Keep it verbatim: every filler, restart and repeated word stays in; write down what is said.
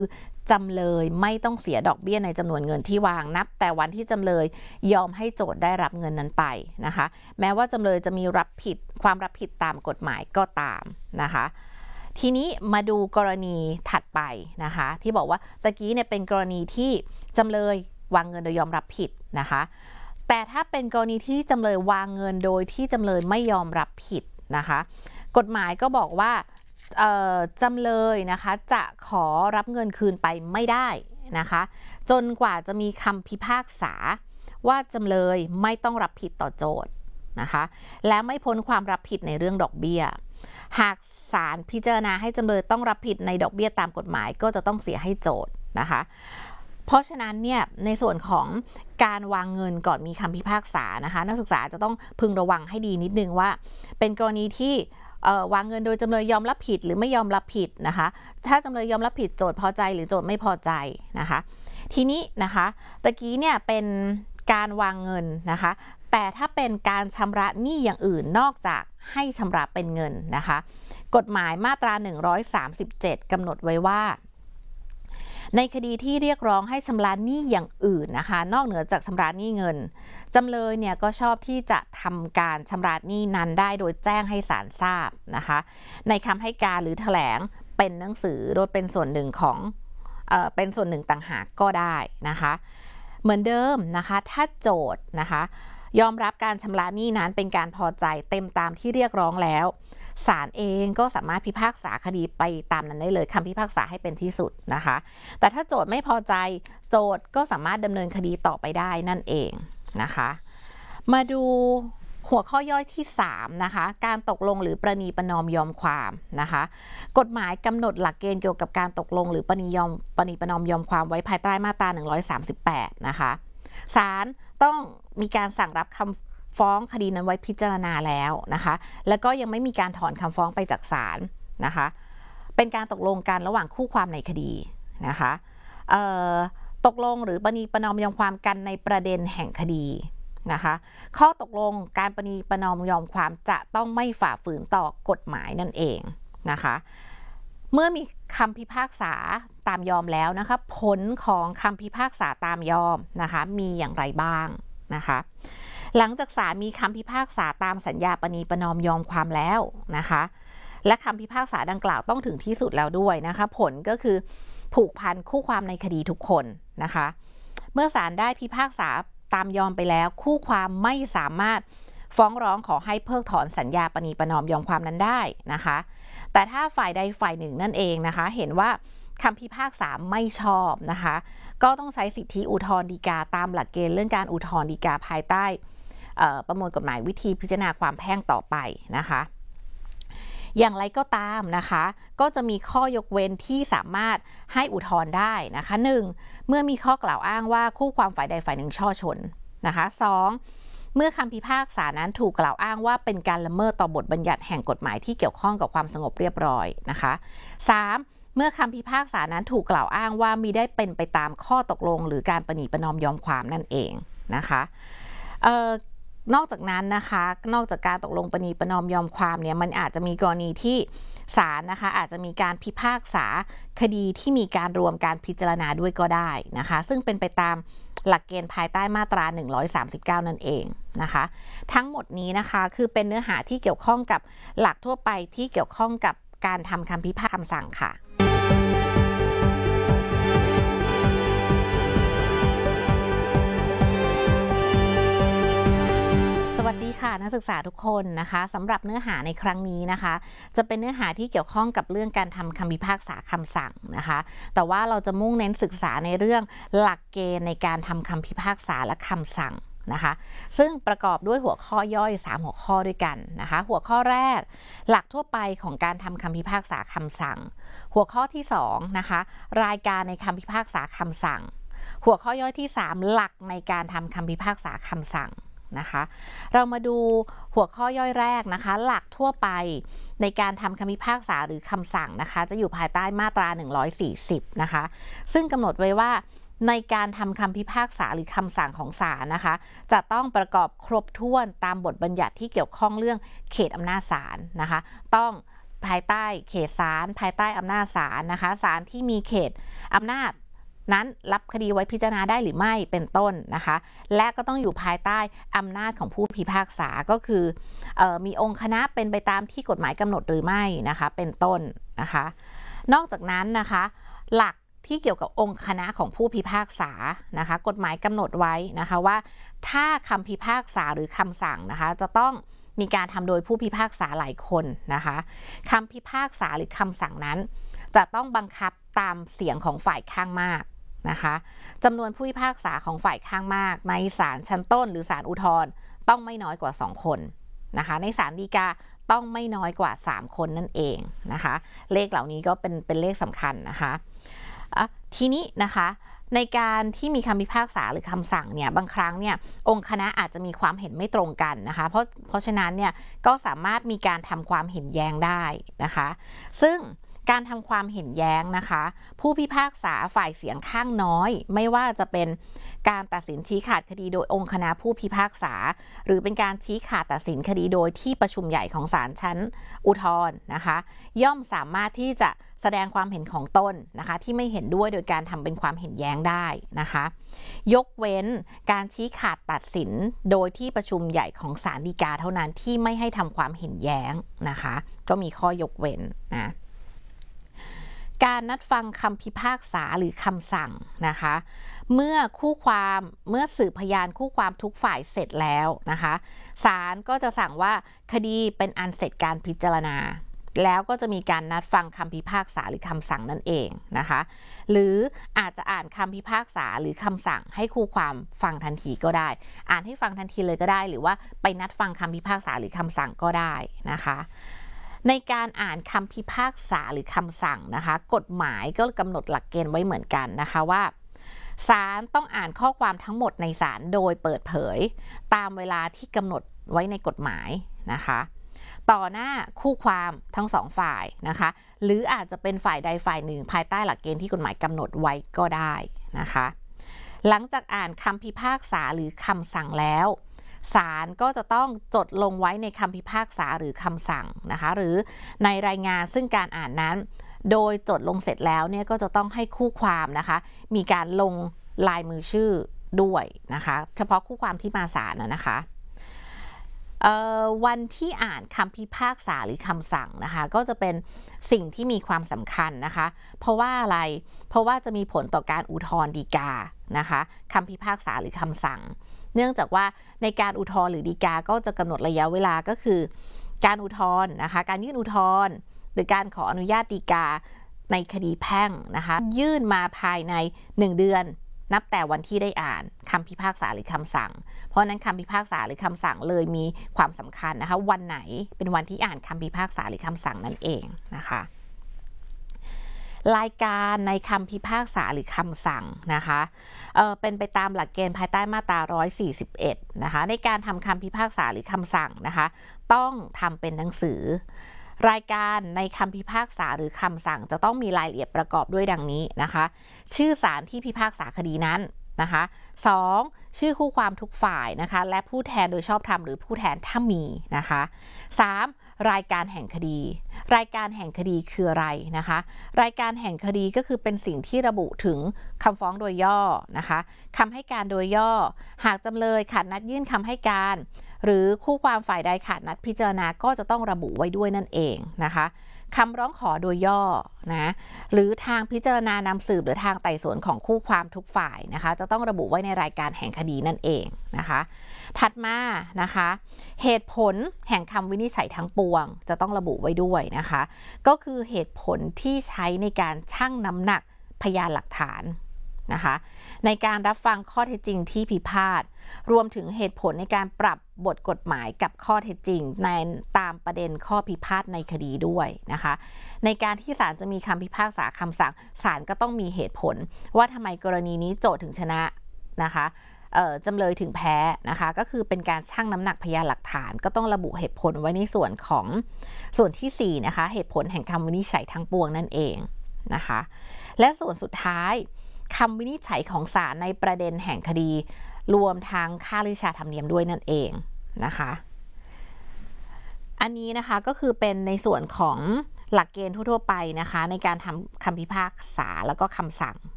จำเลยไม่ต้องเสียดอกเบี้ยในจำนวนเงินที่วางนับแต่วันที่จำเลยยอมให้โจทย์ได้รับเงินนั้นไปนะคะแม้ว่าจำเลยจะมีรับผิดความรับผิดตามกฎหมายก็ตามนะคะทีนี้มาดูกรณีถัดไปนะคะที่บอกว่าตะกี้เนี่ยเป็นกรณีที่จำเลยวางเงินโดยยอมรับผิดนะคะแต่ถ้าเป็นกรณีที่จำเลยวางเงินโดยที่จำเลยไม่ยอมรับผิดนะคะกฎหมายก็บอกว่าจำเลยนะคะจะขอรับเงินคืนไปไม่ได้นะคะจนกว่าจะมีคำพิพากษาว่าจำเลยไม่ต้องรับผิดต่อโจทย์นะคะและไม่พ้นความรับผิดในเรื่องดอกเบี้ยหากศาลพิจารณาให้จำเลยต้องรับผิดในดอกเบี้ยตามกฎหมายก็จะต้องเสียให้โจทย์นะคะเพราะฉะนั้นเนี่ยในส่วนของการวางเงินก่อนมีคำพิพากษานะคะนักศึกษาจะต้องพึงระวังให้ดีนิดนึงว่าเป็นกรณีที่วางเงินโดยจำเลยยอมรับผิดหรือไม่ยอมรับผิดนะคะถ้าจำเลยยอมรับผิดโจทย์พอใจหรือโจทย์ไม่พอใจนะคะทีนี้นะคะตะกี้เนี่ยเป็นการวางเงินนะคะแต่ถ้าเป็นการชำระหนี้อย่างอื่นนอกจากให้ชำระเป็นเงินนะคะกฎหมายมาตราหนึ่งร้อยสามสิบเจ็ดกำหนดไว้ว่าในคดีที่เรียกร้องให้ชำระหนี้อย่างอื่นนะคะนอกเหนือจากชำระหนี้เงินจำเลยเนี่ยก็ชอบที่จะทำการชำระหนี้นั้นได้โดยแจ้งให้ศาลทราบนะคะในคำให้การหรือแถลงเป็นหนังสือโดยเป็นส่วนหนึ่งของเอ่อเป็นส่วนหนึ่งต่างหากก็ได้นะคะเหมือนเดิมนะคะถ้าโจทย์นะคะยอมรับการชำระหนี้นั้นเป็นการพอใจเต็มตามที่เรียกร้องแล้วศาลเองก็สามารถพิพากษาคดีไปตามนั้นได้เลยคำพิพากษาให้เป็นที่สุดนะคะแต่ถ้าโจทย์ไม่พอใจโจทย์ก็สามารถดำเนินคดีต่อไปได้นั่นเองนะคะมาดูหัวข้อย่อยที่สามนะคะการตกลงหรือประนีประนอมยอมความนะคะกฎหมายกำหนดหลักเกณฑ์เกี่ยวกับการตกลงหรือประนียอมประนีประนอมยอมความไว้ภายใต้มาตราหนึ่งร้อยสามสิบแปดนะคะศาลต้องมีการสั่งรับคำฟ้องคดีนั้นไว้พิจารณาแล้วนะคะแล้วก็ยังไม่มีการถอนคำฟ้องไปจากศาลนะคะเป็นการตกลงกันระหว่างคู่ความในคดีนะคะตกลงหรือประนีประนอมยอมความกันในประเด็นแห่งคดีนะคะข้อตกลงการประนีประนอมยอมความจะต้องไม่ฝ่าฝืนต่อกฎหมายนั่นเองนะคะเมื่อมีคำพิพากษาตามยอมแล้วนะคะผลของคำพิพากษาตามยอมนะคะมีอย่างไรบ้างนะคะหลังจากศาลมีคำพิพากษาตามสัญญาประนีประนอมยอมความแล้วนะคะและคำพิพากษาดังกล่าวต้องถึงที่สุดแล้วด้วยนะคะผลก็คือผูกพันคู่ความในคดีทุกคนนะคะเมื่อศาลได้พิพากษาตามยอมไปแล้วคู่ความไม่สามารถฟ้องร้องขอให้เพิกถอนสัญญาประนีประนอมยอมความนั้นได้นะคะแต่ถ้าฝ่ายใดฝ่ายหนึ่งนั่นเองนะคะเห็นว่าคำพิพากษาไม่ชอบนะคะก็ต้องใช้สิทธิอุทธรณ์ฎีกาตามหลักเกณฑ์เรื่องการอุทธรณ์ฎีกาภายใต้ประมวลกฎหมายวิธีพิจารณาความแพ่งต่อไปนะคะอย่างไรก็ตามนะคะก็จะมีข้อยกเว้นที่สามารถให้อุทธรณ์ได้นะคะหนึ่งเมื่อมีข้อกล่าวอ้างว่าคู่ความฝ่ายใดฝ่ายหนึ่งช่อชนนะคะสองเมื่อคำพิพากษานั้นถูกกล่าวอ้างว่าเป็นการละเมิดต่อบทบัญญัติแห่งกฎหมายที่เกี่ยวข้องกับความสงบเรียบร้อยนะคะสามเมื่อคำพิพากษานั้นถูกกล่าวอ้างว่ามิได้เป็นไปตามข้อตกลงหรือการประนีประนอมยอมความนั่นเองนะคะนอกจากนั้นนะคะนอกจากการตกลงประนีประนอมยอมความเนี่ยมันอาจจะมีกรณีที่ศาลนะคะอาจจะมีการพิพากษาคดีที่มีการรวมการพิจารณาด้วยก็ได้นะคะซึ่งเป็นไปตามหลักเกณฑ์ภายใต้มาตราหนึ่งร้อยสามสิบเก้านั่นเองนะคะทั้งหมดนี้นะคะคือเป็นเนื้อหาที่เกี่ยวข้องกับหลักทั่วไปที่เกี่ยวข้องกับการทำคำพิพากษาคำสั่งค่ะสวัสดีค่ะนักศึกษาทุกคนนะคะสำหรับเนื้อหาในครั้งนี้นะคะจะเป็นเนื้อหาที่เกี่ยวข้องกับเรื่องการทำคำพิพากษาคำสั่งนะคะแต่ว่าเราจะมุ่งเน้นศึกษาในเรื่องหลักเกณฑ์ในการทำคำพิพากษาและคำสั่งนะคะซึ่งประกอบด้วยหัวข้อย่อยสามหัวข้อด้วยกันนะคะหัวข้อแรกหลักทั่วไปของการทำคำพิพากษาคำสั่งหัวข้อที่สองนะคะรายการในคำพิพากษาคำสั่งหัวข้อย่อยที่สามหลักในการทำคำพิพากษาคำสั่งนะคะเรามาดูหัวข้อย่อยแรกนะคะหลักทั่วไปในการทำคำพิพากษาหรือคำสั่งนะคะจะอยู่ภายใต้มาตราหนึ่งร้อยสี่สิบนะคะซึ่งกำหนดไว้ว่าในการทำคำพิพากษาหรือคำสั่งของศาลนะคะจะต้องประกอบครบถ้วนตามบทบัญญัติที่เกี่ยวข้องเรื่องเขตอำนาจศาลนะคะต้องภายใต้เขตศาลภายใต้อำนาจศาลนะคะศาลที่มีเขตอำนาจนั้นรับคดีไว้พิจารณาได้หรือไม่เป็นต้นนะคะและก็ต้องอยู่ภายใต้อำนาจของผู้พิพากษาก็คือเอ่อมีองค์คณะเป็นไปตามที่กฎหมายกำหนดหรือไม่นะคะเป็นต้นนะคะนอกจากนั้นนะคะหลักที่เกี่ยวกับองค์คณะของผู้พิพากษานะคะกฎหมายกำหนดไว้นะคะว่าถ้าคำพิพากษาหรือคำสั่งนะคะจะต้องมีการทำโดยผู้พิพากษาหลายคนนะคะคำพิพากษาหรือคำสั่งนั้นจะต้องบังคับตามเสียงของฝ่ายข้างมากนะคะจำนวนผู้พิพากษาของฝ่ายข้างมากในศาลชั้นต้นหรือศาลอุทธรณ์ต้องไม่น้อยกว่าสองคนนะคะในศาลฎีกาต้องไม่น้อยกว่าสามคนนั่นเองนะคะเลขเหล่านี้ก็เป็นเป็นเลขสำคัญนะคะทีนี้นะคะในการที่มีคำพิพากษาหรือคำสั่งเนี่ยบางครั้งเนี่ยองค์คณะอาจจะมีความเห็นไม่ตรงกันนะคะเพราะเพราะฉะนั้นเนี่ยก็สามารถมีการทำความเห็นแย้งได้นะคะซึ่งการทำความเห็นแย้งนะคะผู้พิพากษาฝ่ายเสียงข้างน้อยไม่ว่าจะเป็นการตัดสินชี้ขาดคดีโดยองค์คณะผู้พิพากษาหรือเป็นการชี้ขาดตัดสินคดีโดยที่ประชุมใหญ่ของศาลชั้นอุทธรณ์นะคะย่อมสามารถที่จะแสดงความเห็นของตนนะคะที่ไม่เห็นด้วยโดยการทำเป็นความเห็นแย้งได้นะคะยกเว้นการชี้ขาดตัดสินโดยที่ประชุมใหญ่ของศาลฎีกาเท่านั้นที่ไม่ให้ทำความเห็นแย้งนะคะก็มีข้อยกเว้นนะการนัดฟังคำพิพากษาหรือคำสั่งนะคะเมื่อคู่ความเมื่อสืบพยานคู่ความทุกฝ่ายเสร็จแล้วนะคะศาลก็จะสั่งว่าคดีเป็นอันเสร็จการพิจารณาแล้วก็จะมีการนัดฟังคำพิพากษาหรือคำสั่งนั่นเองนะคะหรืออาจจะอ่านคำพิพากษาหรือคำสั่งให้คู่ความฟังทันทีก็ได้อ่านให้ฟังทันทีเลยก็ได้หรือว่าไปนัดฟังคำพิพากษาหรือคำสั่งก็ได้นะคะในการอ่านคำพิพากษาหรือคำสั่งนะคะกฎหมายก็กำหนดหลักเกณฑ์ไว้เหมือนกันนะคะว่าศาลต้องอ่านข้อความทั้งหมดในศาลโดยเปิดเผยตามเวลาที่กำหนดไว้ในกฎหมายนะคะต่อหน้าคู่ความทั้งสองฝ่ายนะคะหรืออาจจะเป็นฝ่ายใดฝ่ายหนึ่งภายใต้หลักเกณฑ์ที่กฎหมายกำหนดไว้ก็ได้นะคะหลังจากอ่านคำพิพากษาหรือคำสั่งแล้วศาลก็จะต้องจดลงไว้ในคำพิพากษาหรือคำสั่งนะคะหรือในรายงานซึ่งการอ่านนั้นโดยจดลงเสร็จแล้วเนี่ยก็จะต้องให้คู่ความนะคะมีการลงลายมือชื่อด้วยนะคะเฉพาะคู่ความที่มาศาลนะนะคะวันที่อ่านคำพิพากษาหรือคำสั่งนะคะก็จะเป็นสิ่งที่มีความสำคัญนะคะเพราะว่าอะไรเพราะว่าจะมีผลต่อการอุทธรณ์ฎีกานะคะคำพิพากษาหรือคำสั่งเนื่องจากว่าในการอุทธรณ์หรือฎีกาก็จะกำหนดระยะเวลาก็คือการอุทธรณ์นะคะการยื่นอุทธรณ์หรือการขออนุญาตฎีกาในคดีแพ่งนะคะยื่นมาภายในหนึ่งเดือนนับแต่วันที่ได้อ่านคำพิพากษาหรือคำสั่งเพราะนั้นคำพิพากษาหรือคำสั่งเลยมีความสำคัญนะคะวันไหนเป็นวันที่อ่านคำพิพากษาหรือคำสั่งนั่นเองนะคะรายการในคำพิพากษาหรือคำสั่งนะคะเอ่อเป็นไปตามหลักเกณฑ์ภายใต้มาตราหนึ่งร้อยสี่สิบเอ็ดนะคะในการทำคำพิพากษาหรือคำสั่งนะคะต้องทำเป็นหนังสือรายการในคำพิพากษาหรือคำสั่งจะต้องมีรายละเอียดประกอบด้วยดังนี้นะคะชื่อศาลที่พิพากษาคดีนั้นนะคะสองชื่อคู่ความทุกฝ่ายนะคะและผู้แทนโดยชอบธรรมหรือผู้แทนถ้ามีนะคะสามรายการแห่งคดีรายการแห่งคดีคืออะไรนะคะรายการแห่งคดีก็คือเป็นสิ่งที่ระบุถึงคำฟ้องโดยย่อนะคะคำให้การโดยย่อหากจำเลยขาดนัดยื่นคำให้การหรือคู่ความฝ่ายใดขาดนัดพิจารณาก็จะต้องระบุไว้ด้วยนั่นเองนะคะคำร้องขอโดยย่อนะหรือทางพิจารณานำสืบหรือทางไต่สวนของคู่ความทุกฝ่ายนะคะจะต้องระบุไว้ในรายการแห่งคดีนั่นเองนะคะถัดมานะคะเหตุผลแห่งคำวินิจฉัยทั้งปวงจะต้องระบุไว้ด้วยนะคะก็คือเหตุผลที่ใช้ในการชั่งน้ำหนักพยานหลักฐานนะคะในการรับฟังข้อเท็จจริงที่พิพาทรวมถึงเหตุผลในการปรับบทกฎหมายกับข้อเท็จจริงในตามประเด็นข้อพิพาทในคดีด้วยนะคะในการที่ศาลจะมีคำพิพากษาคำสั่งศาลก็ต้องมีเหตุผลว่าทำไมกรณีนี้โจทก์ถึงชนะนะคะจำเลยถึงแพ้นะคะก็คือเป็นการชั่งน้ำหนักพยานหลักฐานก็ต้องระบุเหตุผลไว้ในส่วนของส่วนที่สี่นะคะเหตุผลแห่งคำวินิจฉัยทั้งปวงนั่นเองนะคะและส่วนสุดท้ายคำวินิจฉัยของศาลในประเด็นแห่งคดีรวมทั้งค่าลิชาธรรมเนียมด้วยนั่นเองนะคะอันนี้นะคะก็คือเป็นในส่วนของหลักเกณฑ์ทั่วๆไปนะคะในการทำคำพิพากษาแล้วก็คำสั่ง